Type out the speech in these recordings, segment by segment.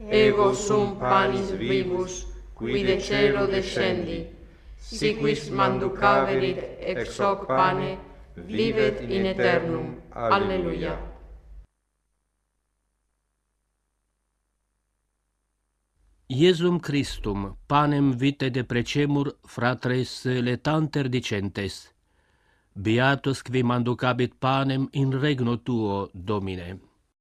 ego sum panis vivus, qui de celo descendi, si quis manducaverit ex hoc pane, vivet in aeternum. Alleluia. Iesum Christum, panem vitae deprecemur, fratres letanter dicentes. Beatus qui manducabit panem in regno tuo, Domine.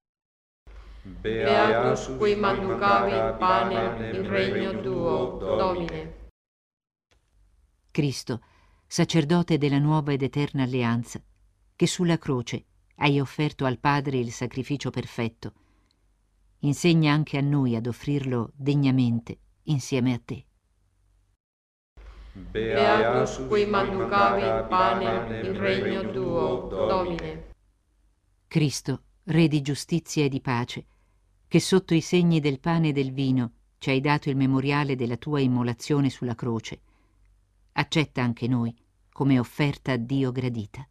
Beatus qui manducavit panem in regno tuo, Domine. Cristo, sacerdote della nuova ed eterna alleanza, che sulla croce hai offerto al Padre il sacrificio perfetto, insegna anche a noi ad offrirlo degnamente insieme a te. Beatus qui manducavit panem in regno tuo, Domine. Cristo, Re di giustizia e di pace, che sotto i segni del pane e del vino ci hai dato il memoriale della tua immolazione sulla croce, accetta anche noi come offerta a Dio gradita.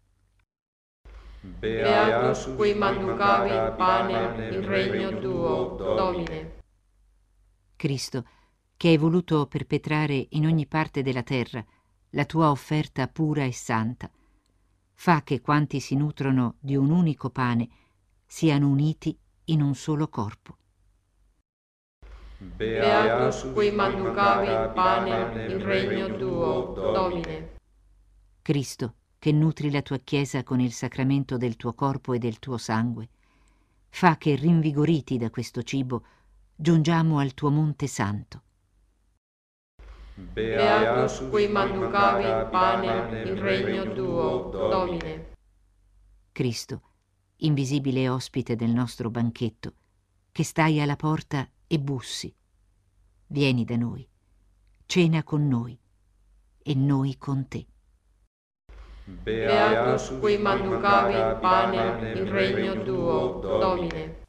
Beatus qui manducavit panem in regno tuo, Domine. Cristo, che hai voluto perpetrare in ogni parte della terra la tua offerta pura e santa, fa che quanti si nutrono di un unico pane siano uniti in un solo corpo. Beatus qui manducavit panem in regno tuo, Domine. Cristo, che nutri la tua Chiesa con il sacramento del tuo corpo e del tuo sangue, fa che, rinvigoriti da questo cibo, giungiamo al tuo monte santo. Beatus qui manducavit panem in regno tuo, Domine. Cristo, invisibile ospite del nostro banchetto, che stai alla porta e bussi, vieni da noi, cena con noi e noi con te. Beatus qui manducavit panem in regno tuo, Domine.